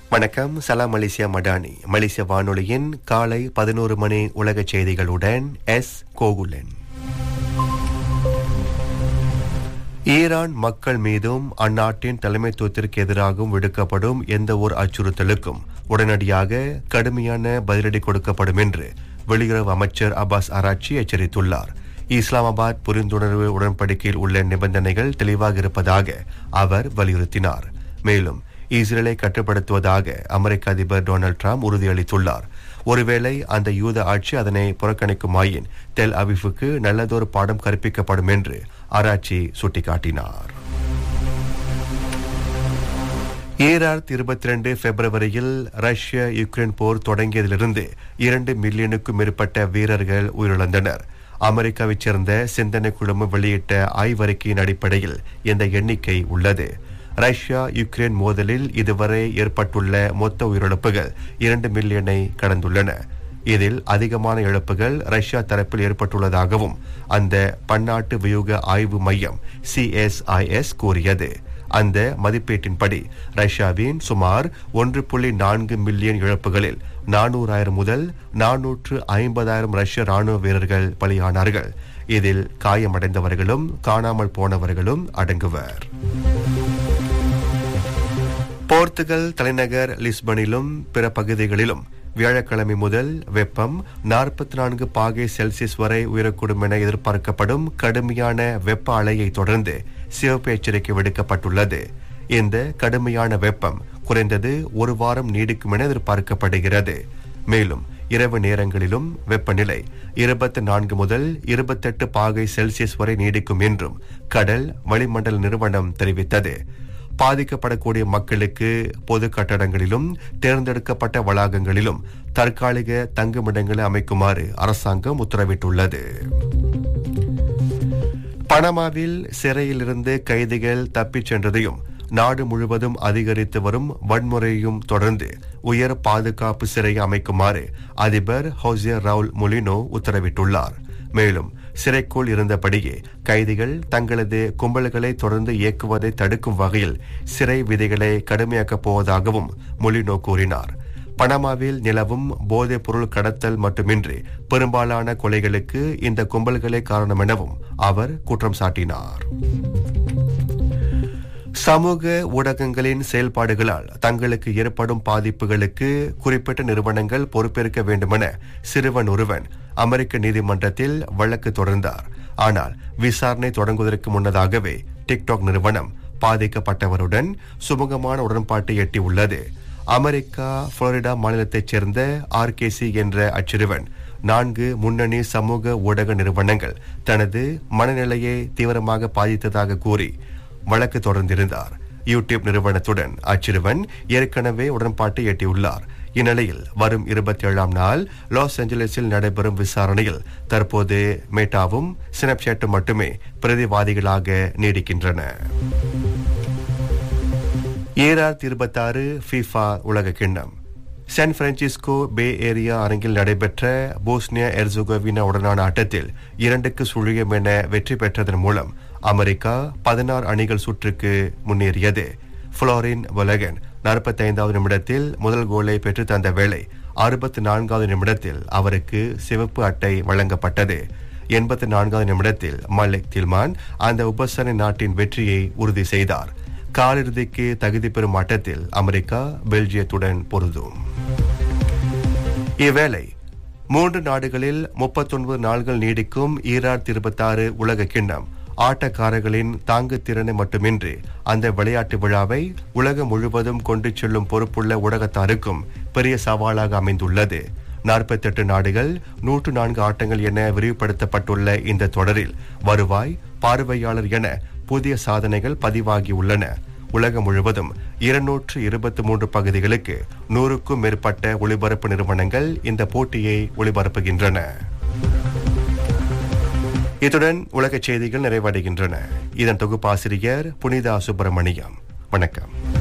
வணக்கம். சலாம் மலேசியா மடானி மலேசிய வானொலியின் காலை 11 மணி உலக செய்திகளுடன் எஸ் கோகுலன். ஈரான் மக்கள் மீதும் அந்நாட்டின் தலைமைத்துவத்திற்கு எதிராகவும் விடுக்கப்படும் எந்த ஒரு அச்சுறுத்தலுக்கும் உடனடியாக கடுமையான பதிலடி கொடுக்கப்படும் என்று வெளியுறவு அமைச்சர் அப்பாஸ் ஆராய்ச்சி எச்சரித்துள்ளார். இஸ்லாமாபாத் புரிந்துணர்வு உடன்படிக்கையில் உள்ள நிபந்தனைகள் தெளிவாக இருப்பதாக அவர் வலியுறுத்தினார். மேலும் இஸ்ரேலை கட்டுப்படுத்துவதாக அமெரிக்க அதிபர் டொனால்ட் ட்ரம்ப் உறுதியளித்துள்ளார். ஒருவேளை அந்த யூத ஆட்சி அதனை புறக்கணிக்குமாயின் டெல் அவிவுக்கு நல்லதொரு பாடம் கற்பிக்கப்படும் என்று ஆராய்ச்சி சுட்டிக்காட்டினார். 2022 பிப்ரவரியில் ரஷ்ய யுக்ரைன் போர் தொடங்கியதிலிருந்து 2 மில்லியனுக்கும் மேற்பட்ட வீரர்கள் உயிரிழந்தனர். அமெரிக்காவைச் சேர்ந்த சிந்தனை குழுமம் வெளியிட்ட ஆய்வறிக்கையின் அடிப்படையில் இந்த எண்ணிக்கை உள்ளது. ரஷ்யா யுக்ரைன் மோதலில் இதுவரை ஏற்பட்டுள்ள மொத்த உயிரிழப்புகள் 2 மில்லியனை கடந்துள்ளன. இதில் அதிகமான இழப்புகள் ரஷ்யா தரப்பில் ஏற்பட்டுள்ளதாகவும் அந்த பன்னாட்டு வியூக ஆய்வு மையம் CSIS கூறியது. அந்த மதிப்பீட்டின்படி ரஷ்யாவின் சுமார் 1.4 மில்லியன் இழப்புகளில் 400,000 முதல் 450,000 ரஷ்ய ராணுவ வீரர்கள் பலியானார்கள். இதில் காயமடைந்தவர்களும் காணாமல் போனவர்களும் அடங்குவர். போர்த்துகல் தலைநகர் லிஸ்பனிலும் பிற பகுதிகளிலும் வியாழக்கிழமை முதல் வெப்பம் 44 பாகை செல்சியஸ் வரை உயரக்கூடும் என எதிர்பார்க்கப்படும் கடுமையான வெப்ப அலையை தொடர்ந்து சிவப்பு எச்சரிக்கை விடுக்கப்பட்டுள்ளது. இந்த கடுமையான வெப்பம் குறைந்தது ஒரு வாரம் நீடிக்கும் என எதிர்பார்க்கப்படுகிறது. மேலும் இரவு நேரங்களிலும் வெப்பநிலை 24 முதல் 28 பாகை செல்சியஸ் வரை நீடிக்கும் என்றும் கடல் வளிமண்டல நிறுவனம் தெரிவித்தது. பாதிக்கப்படக்கூடிய மக்களுக்கு பொது கட்டடங்களிலும் தேர்ந்தெடுக்கப்பட்ட வளாகங்களிலும் தற்காலிக தங்குமிடங்களை அமைக்குமாறு அரசாங்கம் உத்தரவிட்டுள்ளது. பனாமாவில் சிறையிலிருந்து கைதிகள் தப்பிச் சென்றதையும் நாடு முழுவதும் அதிகரித்து வரும் வன்முறையையும் தொடர்ந்து உயர் பாதுகாப்பு சிறையை அமைக்குமாறு அதிபர் ஹோசே ரவுல் மொலினோ உத்தரவிட்டுள்ளார். மேலும் சிறைக்குள் இருந்தபடியே கைதிகள் தங்களது கும்பல்களை தொடர்ந்து இயக்குவதை தடுக்கும் வகையில் சிறை விதிகளை கடுமையாக்கப் போவதாகவும் மொலினோ கூறினார். பனாமாவில் நிலவும் போதைப் பொருள் கடத்தல் மட்டுமின்றி பெரும்பாலான கொலைகளுக்கு இந்த கும்பல்களே காரணம் எனவும் அவர் குற்றம் சாட்டினார். சமூக ஊடகங்களின் செயல்பாடுகளால் தங்களுக்கு ஏற்படும் பாதிப்புகளுக்கு குறிப்பிட்ட நிறுவனங்கள் பொறுப்பேற்க வேண்டுமென சிறுவன் ஒருவன் அமெரிக்க நீதிமன்றத்தில் வழக்கு தொடர்ந்தார். ஆனால் விசாரணை தொடங்குவதற்கு முன்னதாகவே டிக்டாக் நிறுவனம் பாதிக்கப்பட்டவருடன் சுமூகமான உடன்பாட்டை எட்டியுள்ளது. அமெரிக்கா புளோரிடா மாநிலத்தைச் சேர்ந்த RKC என்ற அச்சிறுவன் 4 முன்னணி சமூக ஊடக நிறுவனங்கள் தனது மனநிலையை தீவிரமாக பாதித்ததாக கூறி வழக்கு தொடர்ந்திருந்தார். யூடியூப் நிறுவனத்துடன் அச்சிறுவன் ஏற்கனவே உடன்பாட்டை எட்டியுள்ளார். இந்நிலையில் வரும் 27ஆம் நாள் லாஸ் ஏஞ்சலிஸில் நடைபெறும் விசாரணையில் தற்போது மேட்டாவும் ஸ்னாப்சாட்டும் மட்டுமே பிரதிவாதிகளாக நீடிக்கின்றன. 2026 FIFA உலக கிண்ணம் சான் பிரான்சிஸ்கோ பே ஏரியா அரங்கில் நடைபெற்ற போஸ்னியா எர்சகோவினா உடனான ஆட்டத்தில் 2-0 என வெற்றி பெற்றதன் மூலம் அமெரிக்கா 16 அணிகள் சுற்றுக்கு முன்னேறியது. புளோரின் வொலகன் 45வது நிமிடத்தில் முதல் கோலை பெற்று தந்த வேளை 64வது நிமிடத்தில் அவருக்கு சிவப்பு அட்டை வழங்கப்பட்டது. 84வது நிமிடத்தில் மலிக் தில்மான் அந்த உபசரணை நாட்டின் வெற்றியை உறுதி செய்தார். காலிறுதிக்கு தகுதி பெறும் ஆட்டத்தில் அமெரிக்கா பெல்ஜியத்துடன் பொருதும். இவ்வேளை 3 நாடுகளில் 39 நாள்கள் நீடிக்கும் 2026 உலக கிண்ணம் ஆட்டக்காரர்களின் தாங்கு திறனை மட்டுமின்றி அந்த விளையாட்டு விழாவை உலகம் முழுவதும் கொண்டு செல்லும் பொறுப்புள்ள ஊடகத்தாருக்கும் பெரிய சவாலாக அமைந்துள்ளது. 48 நாடுகள் 104 ஆட்டங்கள் என விரிவுபடுத்தப்பட்டுள்ள இந்த தொடரில் வருவாய், பார்வையாளர் என புதிய சாதனைகள் பதிவாகியுள்ளன. உலகம் முழுவதும் 223 பகுதிகளுக்கு 100க்கும் மேற்பட்ட ஒளிபரப்பு நிறுவனங்கள் இந்த போட்டியை ஒளிபரப்புகின்றன. இத்துடன் உலக செய்திகள் நிறைவடைகின்றன. இதன் தொகுப்பாசிரியர் புனிதா சுப்பிரமணியம். வணக்கம்.